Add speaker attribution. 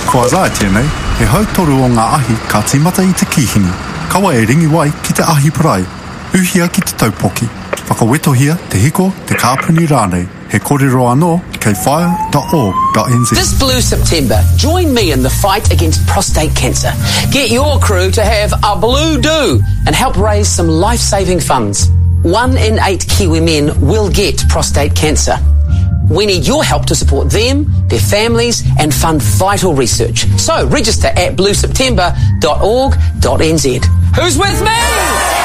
Speaker 1: Ko anxiety nei, he hautoru o ngā ahi ka tīmata I te kihini. Kawa e ringi wai ki te ahi parai. Uhia ki te taupoki. Whakawetohia te hiko, te kāpuni rānei. He kōrero anō kei fire.org.nz.
Speaker 2: This Blue September, join me in the fight against prostate cancer. Get your crew to have a blue do and help raise some life-saving funds. 1 in 8 Kiwi men will get prostate cancer. We need your help to support them, their families, and fund vital research. So register at blueseptember.org.nz. Who's with me?